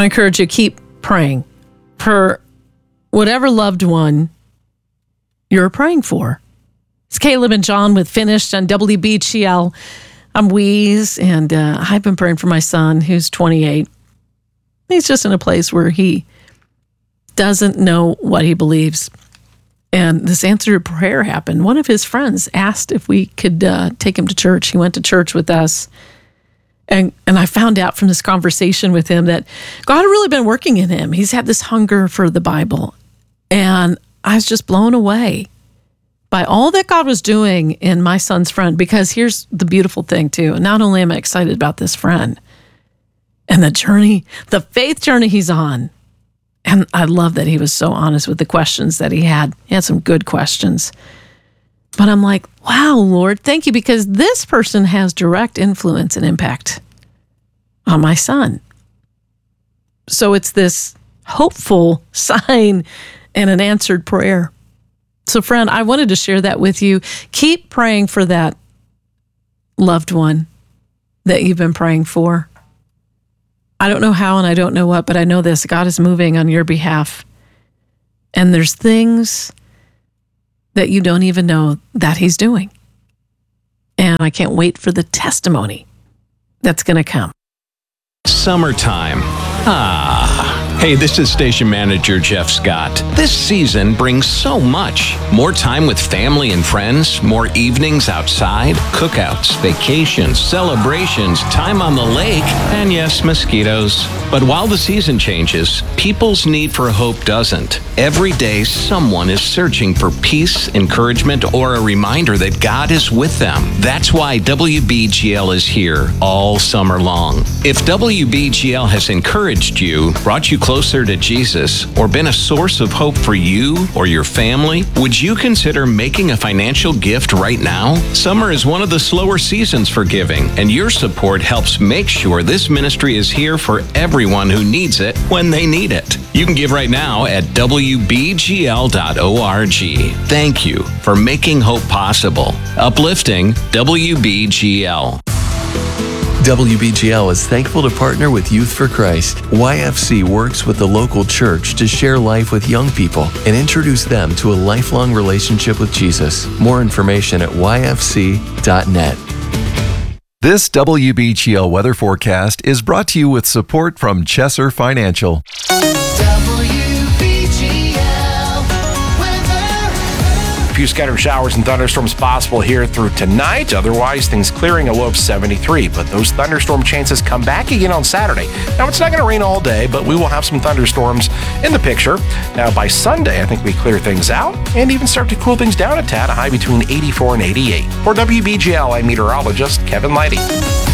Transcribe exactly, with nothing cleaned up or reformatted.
I encourage you, keep praying for whatever loved one you're praying for. It's Caleb and John with Finished on W B G L. I'm Weeze, and uh, I've been praying for my son, who's twenty-eight. He's just in a place where he doesn't know what he believes. And this answered prayer happened. One of his friends asked if we could uh, take him to church. He went to church with us. And and I found out from this conversation with him that God had really been working in him. He's had this hunger for the Bible. And I was just blown away by all that God was doing in my son's friend. Because here's the beautiful thing, too. Not only am I excited about this friend and the journey, the faith journey he's on. And I love that he was so honest with the questions that he had. He had some good questions. But I'm like, wow, Lord, thank you, because this person has direct influence and impact on my son. So it's this hopeful sign and an answered prayer. So, friend, I wanted to share that with you. Keep praying for that loved one that you've been praying for. I don't know how and I don't know what, but I know this. God is moving on your behalf. And there's things that you don't even know that he's doing. And I can't wait for the testimony that's going to come. Summertime. Ah. Hey, this is Station Manager Jeff Scott. This season brings so much. More time with family and friends, more evenings outside, cookouts, vacations, celebrations, time on the lake, and yes, mosquitoes. But while the season changes, people's need for hope doesn't. Every day, someone is searching for peace, encouragement, or a reminder that God is with them. That's why W B G L is here all summer long. If W B G L has encouraged you, brought you closer to Jesus, or been a source of hope for you or your family, would you consider making a financial gift right now? Summer is one of the slower seasons for giving, and your support helps make sure this ministry is here for everyone who needs it when they need it. You can give right now at W B G L dot org. Thank you for making hope possible. Uplifting W B G L. W B G L is thankful to partner with Youth for Christ. Y F C works with the local church to share life with young people and introduce them to a lifelong relationship with Jesus. More information at Y F C dot net. This W B G L weather forecast is brought to you with support from Chesser Financial. A few scattered showers and thunderstorms possible here through tonight. Otherwise, things clearing, a low of seventy-three. But those thunderstorm chances come back again on Saturday. Now, it's not going to rain all day, but we will have some thunderstorms in the picture. Now, by Sunday, I think we clear things out and even start to cool things down a tad, a high between eighty-four and eighty-eight. For W B G L, I'm meteorologist Kevin Lighty.